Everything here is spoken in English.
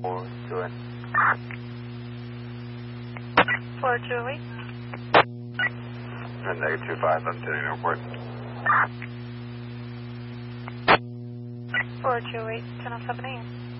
428. 428. And negative 25, I'm sitting airport. 428, 10:07 a.m.